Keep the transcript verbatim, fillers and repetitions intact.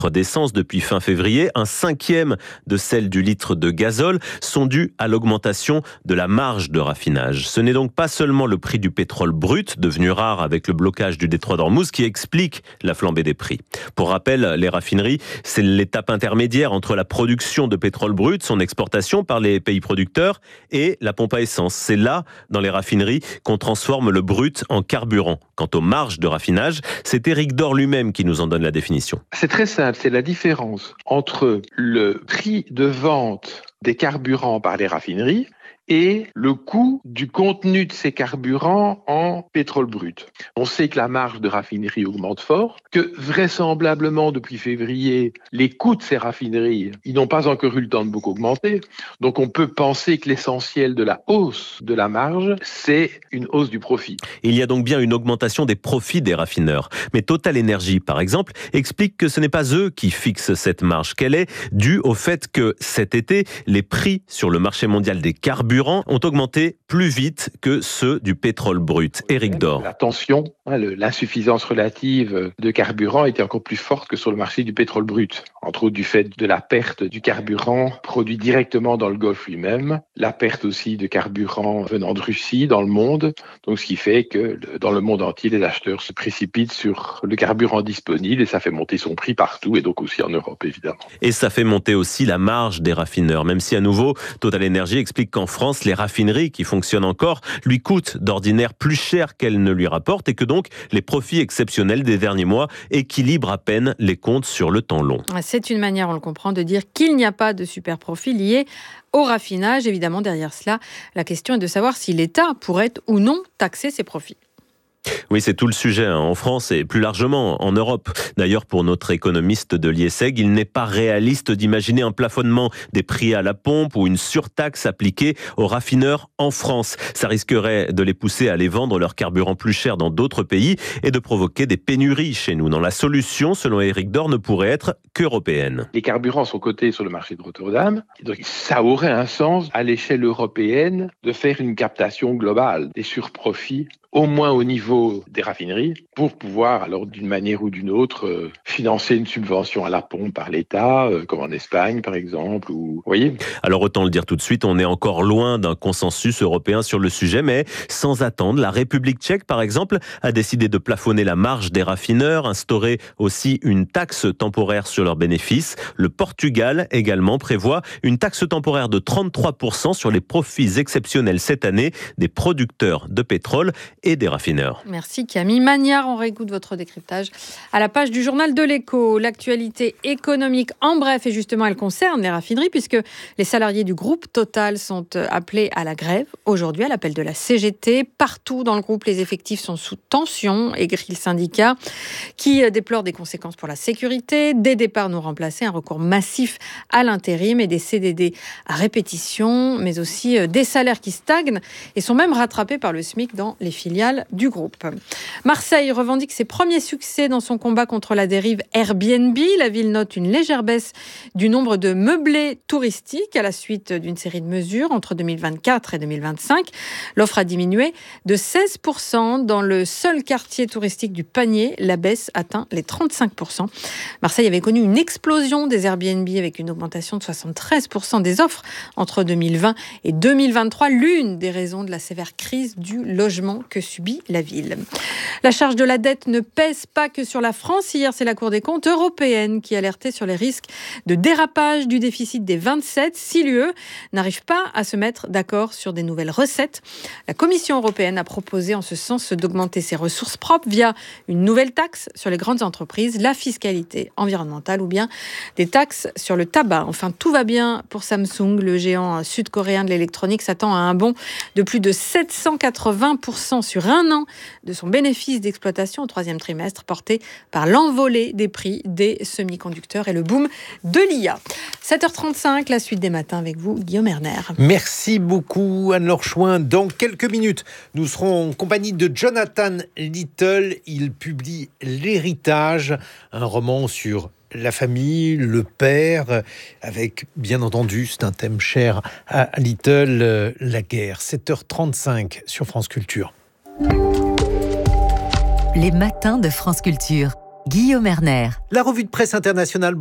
d'essence depuis fin février, un cinquième de celle du litre de gazole sont dues à l'augmentation de la marge de raffinage. Ce n'est donc pas seulement le prix du pétrole brut, devenu rare avec le blocage du détroit d'Ormuz, qui explique la flambée des prix. Pour rappel, les raffineries, c'est l'étape intermédiaire entre la production de pétrole brut, son exportation par les pays producteurs, et la pompe à essence. C'est là, dans les raffineries, qu'on transforme le brut en carburant. Quant aux marges de raffinage, c'est Éric Dor lui-même qui nous en donne la définition. C'est très simple, c'est la différence entre le prix de vente des carburants par les raffineries et le coût du contenu de ces carburants en pétrole brut. On sait que la marge de raffinerie augmente fort, que vraisemblablement depuis février, les coûts de ces raffineries, ils n'ont pas encore eu le temps de beaucoup augmenter. Donc on peut penser que l'essentiel de la hausse de la marge, c'est une hausse du profit. Il y a donc bien une augmentation des profits des raffineurs. Mais Total Energy, par exemple, explique que ce n'est pas eux qui fixent cette marge, qu'elle est due au fait que cet été, les prix sur le marché mondial des carburants ont augmenté plus vite que ceux du pétrole brut. Éric Dor. La tension, l'insuffisance relative de carburant était encore plus forte que sur le marché du pétrole brut. Entre autres du fait de la perte du carburant produit directement dans le Golfe lui-même, la perte aussi de carburant venant de Russie dans le monde. Donc ce qui fait que dans le monde entier, les acheteurs se précipitent sur le carburant disponible et ça fait monter son prix partout et donc aussi en Europe évidemment. Et ça fait monter aussi la marge des raffineurs, même si à nouveau Total Energy explique qu'en France, les raffineries qui fonctionnent encore lui coûtent d'ordinaire plus cher qu'elles ne lui rapportent et que donc les profits exceptionnels des derniers mois équilibrent à peine les comptes sur le temps long. C'est une manière, on le comprend, de dire qu'il n'y a pas de super profit lié au raffinage. Évidemment, derrière cela, la question est de savoir si l'État pourrait ou non taxer ses profits. Oui, c'est tout le sujet hein, en France et plus largement en Europe. D'ailleurs, pour notre économiste de l'I E S E G, il n'est pas réaliste d'imaginer un plafonnement des prix à la pompe ou une surtaxe appliquée aux raffineurs en France. Ça risquerait de les pousser à aller vendre leur carburant plus cher dans d'autres pays et de provoquer des pénuries chez nous. Non, la solution, selon Éric Dor, ne pourrait être qu'européenne. Les carburants sont cotés sur le marché de Rotterdam. Donc ça aurait un sens à l'échelle européenne de faire une captation globale des surprofits, au moins au niveau des raffineries, pour pouvoir, alors d'une manière ou d'une autre, euh, financer une subvention à la pompe par l'État, euh, comme en Espagne par exemple. Ou... Vous voyez ? Alors autant le dire tout de suite, on est encore loin d'un consensus européen sur le sujet, mais sans attendre, la République tchèque, par exemple, a décidé de plafonner la marge des raffineurs, instaurer aussi une taxe temporaire sur leurs bénéfices. Le Portugal également prévoit une taxe temporaire de trente-trois pour cent sur les profits exceptionnels cette année des producteurs de pétrole et des raffineurs. Merci Camille Magnard, on réécoute votre décryptage à la page du journal de l'Écho. L'actualité économique en bref, et justement elle concerne les raffineries puisque les salariés du groupe Total sont appelés à la grève aujourd'hui à l'appel de la C G T. Partout dans le groupe, les effectifs sont sous tension, écrit le syndicat qui déplore des conséquences pour la sécurité, des départs non remplacés, un recours massif à l'intérim et des C D D à répétition, mais aussi des salaires qui stagnent et sont même rattrapés par le SMIC dans les filiales du groupe. Marseille revendique ses premiers succès dans son combat contre la dérive Airbnb. La ville note une légère baisse du nombre de meublés touristiques à la suite d'une série de mesures entre deux mille vingt-quatre et deux mille vingt-cinq. L'offre a diminué de seize pour cent dans le seul quartier touristique du Panier. La baisse atteint les trente-cinq pour cent. Marseille avait connu une explosion des Airbnb avec une augmentation de soixante-treize pour cent des offres entre deux mille vingt et deux mille vingt-trois. L'une des raisons de la sévère crise du logement que subit la ville. La charge de la dette ne pèse pas que sur la France. Hier, c'est la Cour des comptes européenne qui alertait sur les risques de dérapage du déficit des vingt-sept si l'U E n'arrive pas à se mettre d'accord sur des nouvelles recettes. La Commission européenne a proposé en ce sens d'augmenter ses ressources propres via une nouvelle taxe sur les grandes entreprises, la fiscalité environnementale ou bien des taxes sur le tabac. Enfin, tout va bien pour Samsung. Le géant sud-coréen de l'électronique s'attend à un bond de plus de sept cent quatre-vingts pour cent sur un an de son bénéfice d'exploitation au troisième trimestre, porté par l'envolée des prix des semi-conducteurs et le boom de l'I A. sept heures trente-cinq, la suite des matins avec vous, Guillaume Erner. Merci beaucoup Anne-Laure Chouin. Dans quelques minutes, nous serons en compagnie de Jonathan Little. Il publie L'héritage, un roman sur la famille, le père, avec, bien entendu, c'est un thème cher à Little, la guerre. sept heures trente-cinq sur France Culture. Les matins de France Culture. Guillaume Erner. La revue de presse internationale.